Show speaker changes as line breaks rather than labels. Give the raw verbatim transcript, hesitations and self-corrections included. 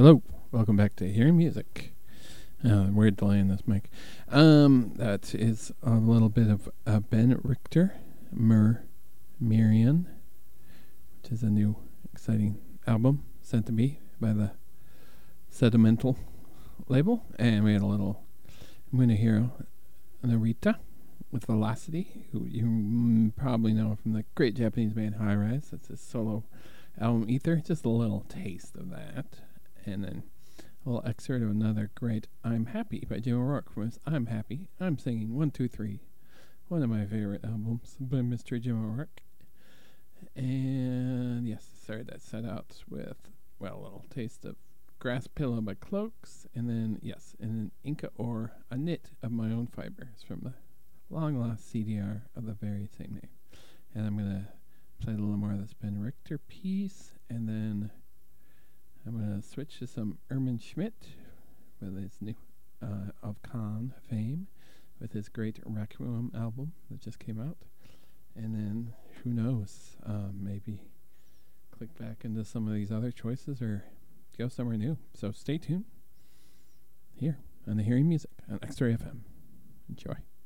Hello, welcome back to Hearing Music. Uh, weird delay in this mic. Um, that is a little bit of uh, Ben Richter, Mer Mirian, which is a new exciting album sent to me by the Sedimental label. And we had a little, I'm going to hear Narita with Velocity, who you mm, probably know from the great Japanese band High Rise. That's his solo album Ether. Just a little taste of that. And then a little excerpt of another great I'm Happy by Jim O'Rourke from his I'm Happy, I'm Singing one two three, one of my favorite albums by Mister Jim O'Rourke. And yes, started that set out with, well, a little taste of Grass Pillow by Cloaks, and then, yes, and then Inca Ore, a knit of my own fibers from the long lost C D R of the very same name. And I'm going to play a little more of this Ben Richter piece, and then I'm going to switch to some Ermin Schmidt with his new uh, of Khan fame, with his great Requiem album that just came out. And then, who knows, um, maybe click back into some of these other choices or go somewhere new. So stay tuned here on the Hearing Music on X-Ray F M. Enjoy.